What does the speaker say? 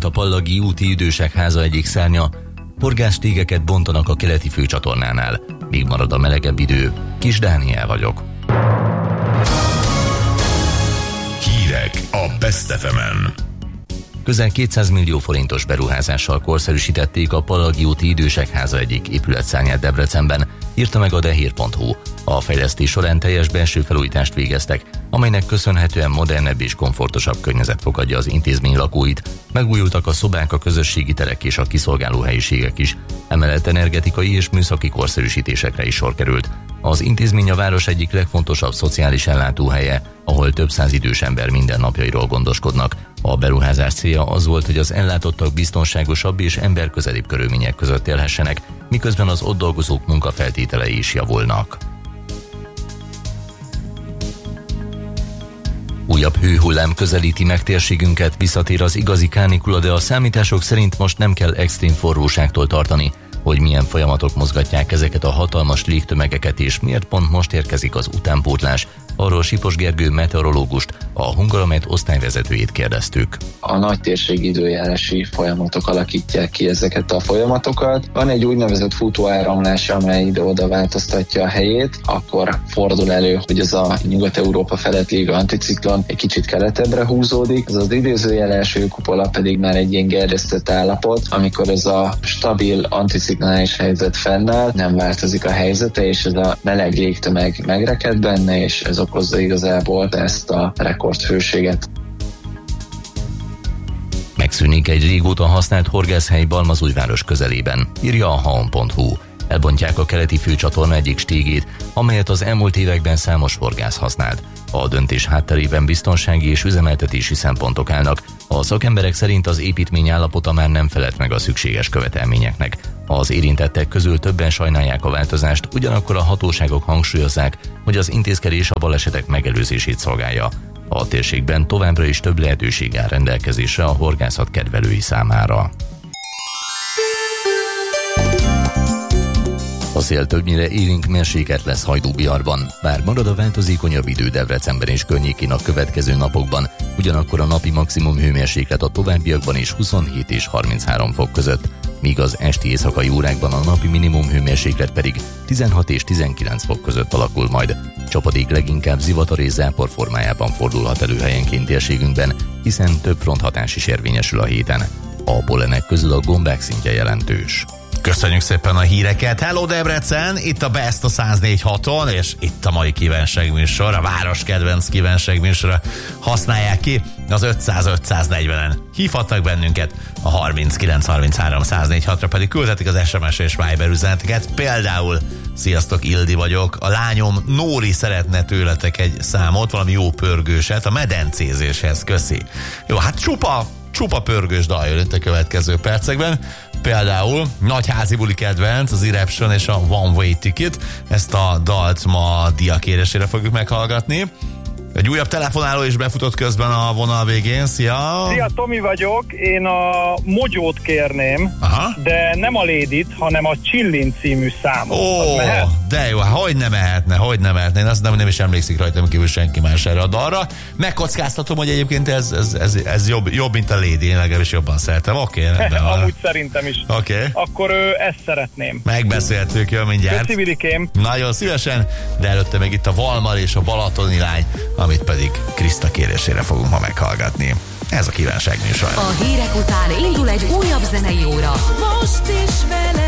Elindult a Pallagi úti idősek háza egyik szárnya, horgástégeket bontanak a keleti főcsatornánál. Míg marad a melegebb idő, Kis Dániel vagyok. Hírek a Best FM-en. Közel 200 millió forintos beruházással korszerűsítették a Pallagi úti idősek háza egyik épületszárnyát Debrecenben, írta meg a dehír.hu. A fejlesztés során teljes belső felújítást végeztek, amelynek köszönhetően modernebb és komfortosabb környezet fogadja az intézmény lakóit, megújultak a szobák, a közösségi terek és a kiszolgáló helyiségek is, emellett energetikai és műszaki korszerűsítésekre is sor került. Az intézmény a város egyik legfontosabb szociális ellátóhelye, ahol több száz idős ember mindennapjairól gondoskodnak. A beruházás célja az volt, hogy az ellátottak biztonságosabb és emberközelibb körülmények között élhessenek, miközben az ott dolgozók munkafeltételei is javulnak. Újabb hőhullám közelíti meg térségünket, visszatér az igazi kánikula, de a számítások szerint most nem kell extrém forróságtól tartani. Hogy milyen folyamatok mozgatják ezeket a hatalmas légtömegeket és miért pont most érkezik az utánpótlás, arról Sipos Gergő meteorológust, a Hungaramet osztályvezetőjét kérdeztük. A nagy térség időjárási folyamatok alakítják ki ezeket a folyamatokat. Van egy úgynevezett futóáramlás, amely ide-oda változtatja a helyét, akkor fordul elő, hogy ez a Nyugat-Európa felett lévő anticiklon egy kicsit keletebbre húzódik. Ez az idézőjeles hőkupola pedig már egy ilyen gerjesztett állapot, amikor ez a stabil anticiklonális helyzet fennáll, nem változik a helyzete, és ez a meleg légtömeg megreked benne, és ez okozza igazából ezt a rekordhőséget. Megszűnik egy régóta használt horgászhely Balmazújváros közelében, írja a haon.hu. Elbontják a keleti főcsatorna egyik stégét, amelyet az elmúlt években számos horgász használt. A döntés hátterében biztonsági és üzemeltetési szempontok állnak. A szakemberek szerint az építmény állapota már nem felelt meg a szükséges követelményeknek. Az érintettek közül többen sajnálják a változást, ugyanakkor a hatóságok hangsúlyozzák, hogy az intézkedés a balesetek megelőzését szolgálja. A térségben továbbra is több lehetőség áll rendelkezésre a horgászat kedvelői számára. A szél többnyire élénk mérsékelt lesz Hajdúbiarban, bár marad a változékonyabb idő Debrecenben és környékén a következő napokban, ugyanakkor a napi maximum hőmérséklet a továbbiakban is 27 és 33 fok között, míg az esti éjszakai órákban a napi minimum hőmérséklet pedig 16 és 19 fok között alakul majd. Csapadék leginkább zivatar és zápor formájában fordulhat elő helyenként térségünkben, hiszen több fronthatás is érvényesül a héten. A pollenek közül a gombák szintje jelentős. Köszönjük szépen a híreket. Hello Debrecen, itt a Best a 104.6-on, és itt a mai kívánságműsor, a város kedvenc kívánságműsora használják ki. Az 500-540-en hívhatnak bennünket, a 39-33-104-6-ra pedig küldhetik az SMS és Viber üzeneteket. Például, sziasztok, Ildi vagyok, a lányom Nóri szeretne tőletek egy számot, valami jó pörgőset a medencézéshez, köszi. Jó, hát csupa pörgős dal jön itt a következő percekben. Például nagy házi buli kedvenc, az Eruption és a One Way Ticket. Ezt a dalt ma Dia kérésére fogjuk meghallgatni. Egy újabb telefonáló is befutott közben a vonal végén. Szia! Szia, Tomi vagyok. Én a Mogyót kérném, de nem a Lédit, hanem a Csillin című számot. Ó, de jó, hogy ne mehetne. Én azt nem is emlékszik rajtam kívül senki más erre a dalra. Megkockáztatom, hogy egyébként ez jobb, mint a Lady. Én legalábbis jobban szeretem. Oké, rendben van. Amúgy szerintem is. Oké. Akkor ezt szeretném. Megbeszéltük, jó, mindjárt. Köszi, Vidikém. Nagyon szívesen, de előtte még itt a Valmar és a Balatoni lány, amit pedig Kriszta kérésére fogunk ma meghallgatni. Ez a kívánságműsor. A hírek után indul egy újabb zenei óra. Most is vele.